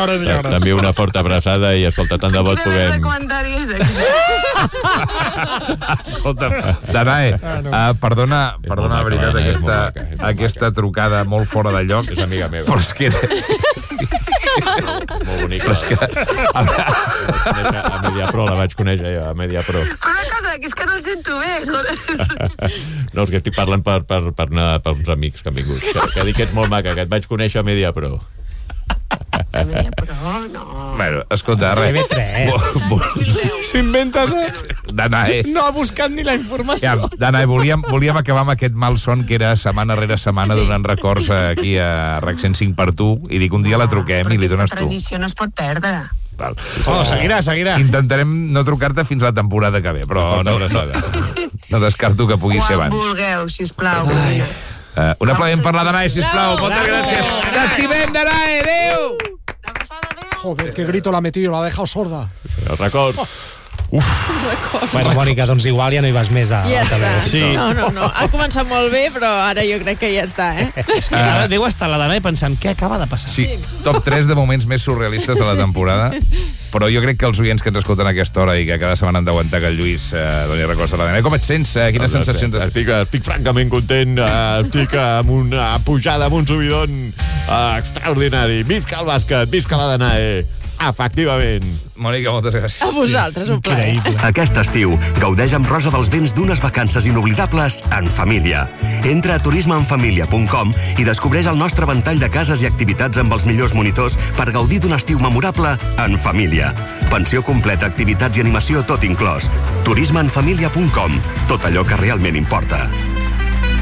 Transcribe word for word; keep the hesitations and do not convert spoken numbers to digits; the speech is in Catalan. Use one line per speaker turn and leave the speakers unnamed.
senyores i senyores.
T'envio una forta abraçada i, escolta, tant de bo puguem...
Escolta, Danae, uh, perdona, perdona la veritat, aquesta, aquesta trucada molt fora de lloc.
És amiga meva.
Però és que...
Molt bonica. Però és que... A Mediapro, la vaig conèixer jo, a Mediapro.
Una cosa, que és que no el sento bé, joder.
No, és que estic parlant per, per, per, anar, per uns amics que han vingut. Que, que dic que ets molt maca, que et vaig conèixer a Mediapro.
A Mediapro, no.
Bueno, escolta, res.
T V tres. S'inventa tot.
Danae.
No ha buscat ni la informació.
Ja, Danae, volíem, volíem acabar amb aquest mal son que era setmana rere setmana donant records aquí a RAC cent cinc per tu i dic un dia la truquem i li dones tu.
Aquesta tradició no es pot perdre.
Val.
Oh, seguirà, seguirà.
Intentarem no trucar-te fins la temporada que ve, però no, no, no descarto que pugui ser
Quan
abans.
vulgueu, sisplau.
Uh, un aplaudiment per la Danae, sisplau. Moltes gràcies. T'estimem, Danae. Adéu.
Joder, qué grito la ha metido, la ha dejado sorda.
El record.
Uf.
Bueno, Mònica, doncs igual ja no hi vas més a...
Ja està.
Sí.
No, no, no. Ha començat molt bé, però ara jo crec que ja està, eh?
És que ara deu estar la Danae pensant què acaba de passar.
Sí, top tres de moments més surrealistes de la temporada. Però jo crec que els oients que ens escolten a aquesta hora i que cada setmana han d'aguantar que el Lluís eh, doni records a la Danae. Com et sents? Eh, quines
no,
sensacions?
Estic, estic francament content. Uh, estic amb una pujada, amb un subidon uh, extraordinari. Visca el bàsquet, visca la Danae. Efectivament.
Mònica, moltes gràcies.
A vosaltres, un plaer.
Aquest estiu, gaudeix amb Rosa dels Vents d'unes vacances inoblidables en família. Entra a turisme en família punt com i descobreix el nostre ventall de cases i activitats amb els millors monitors per gaudir d'un estiu memorable en família. Pensió completa, activitats i animació tot inclòs. turisme en família punt com. Tot allò que realment importa.